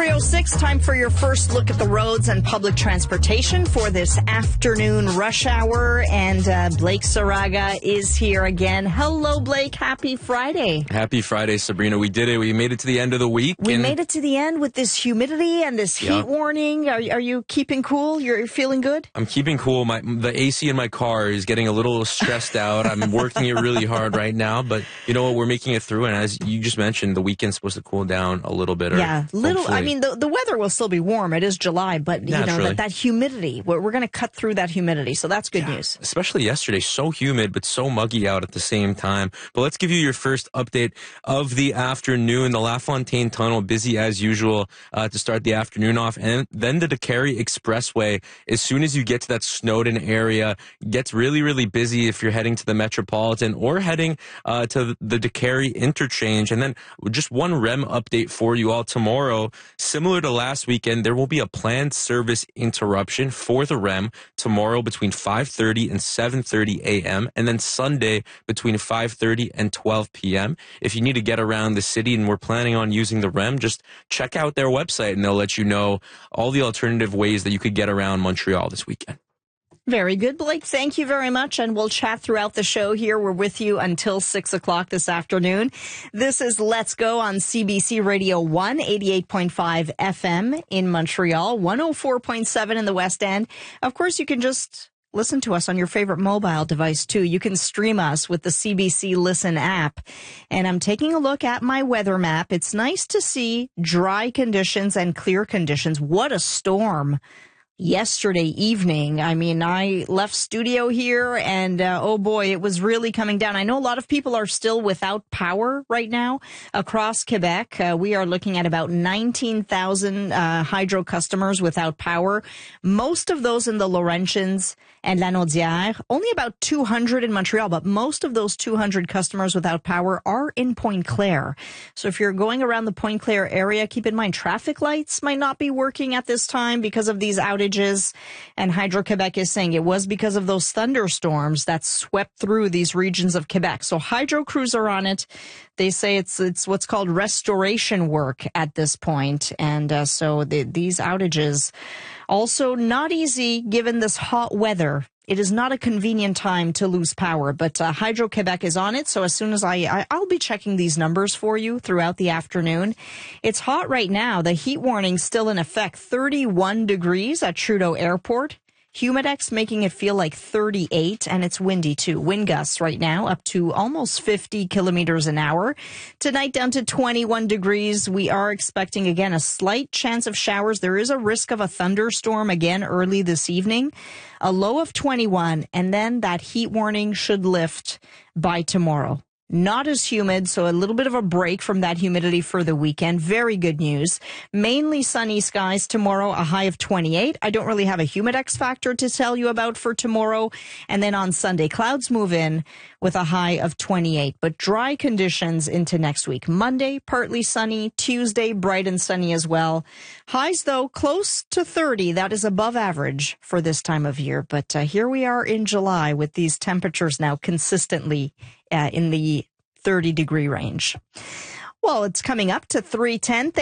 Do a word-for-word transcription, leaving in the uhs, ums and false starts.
three oh six, time for your first look at the roads and public transportation for this afternoon rush hour. And uh, Blake Saraga is here again. Hello, Blake. Happy Friday. Happy Friday, Sabrina. We did it. We made it to the end of the week. We and made it to the end with this humidity and this heat yeah. warning. Are, are you keeping cool? You're, you're feeling good? I'm keeping cool. My The A C in my car is getting a little stressed out. I'm working it really hard right now. But you know what? We're making it through. And as you just mentioned, the weekend's supposed to cool down a little bit. Or yeah, little. hopefully. I mean, the, the weather will still be warm. It is July, but you Naturally. know that, that humidity. We're, we're going to cut through that humidity, so that's good yeah, news. Especially yesterday, so humid but so muggy out at the same time. But let's give you your first update of the afternoon. The LaFontaine Tunnel busy as usual uh, to start the afternoon off, and then the Décarie Expressway. As soon as you get to that Snowden area, gets really really busy if you're heading to the Metropolitan or heading uh, to the Décarie interchange. And then just one R E M update for you all tomorrow. Similar to last weekend, there will be a planned service interruption for the R E M tomorrow between five thirty and seven thirty a.m. and then Sunday between five thirty and twelve p.m. If you need to get around the city and we're planning on using the R E M, just check out their website and they'll let you know all the alternative ways that you could get around Montreal this weekend. Very good, Blake. Thank you very much. And we'll chat throughout the show here. We're with you until six o'clock this afternoon. This is Let's Go on C B C Radio one, eighty-eight point five F M in Montreal, one oh four point seven in the West End. Of course, you can just listen to us on your favorite mobile device, too. You can stream us with the C B C Listen app. And I'm taking a look at my weather map. It's nice to see dry conditions and clear conditions. What a storm yesterday evening. I mean, I left studio here and, uh, oh boy, it was really coming down. I know a lot of people are still without power right now across Quebec. Uh, we are looking at about nineteen thousand uh, hydro customers without power. Most of those in the Laurentians and Lanaudière. Only about two hundred in Montreal, but most of those two hundred customers without power are in Pointe-Claire. So if you're going around the Pointe-Claire area, keep in mind traffic lights might not be working at this time because of these outages. And Hydro-Quebec is saying it was because of those thunderstorms that swept through these regions of Quebec. So hydro crews are on it. They say it's it's what's called restoration work at this point. And uh, so the, these outages also not easy given this hot weather. It is not a convenient time to lose power, but uh, Hydro-Quebec is on it. So as soon as I, I, I'll be checking these numbers for you throughout the afternoon. It's hot right now. The heat warning still in effect, thirty-one degrees at Trudeau Airport. Humidex making it feel like thirty-eight, and it's windy too. Wind gusts right now up to almost fifty kilometers an hour. Tonight down to twenty-one degrees. We are expecting again a slight chance of showers. There is a risk of a thunderstorm again early this evening. A low of twenty-one, and then that heat warning should lift by tomorrow. Not as humid, so a little bit of a break from that humidity for the weekend. Very good news. Mainly sunny skies tomorrow, a high of twenty-eight. I don't really have a humidex factor to tell you about for tomorrow. And then on Sunday, clouds move in with a high of twenty-eight. But dry conditions into next week. Monday, partly sunny. Tuesday, bright and sunny as well. Highs, though, close to thirty. That is above average for this time of year. But uh, here we are in July with these temperatures now consistently Uh, in the thirty degree range. Well, it's coming up to three ten.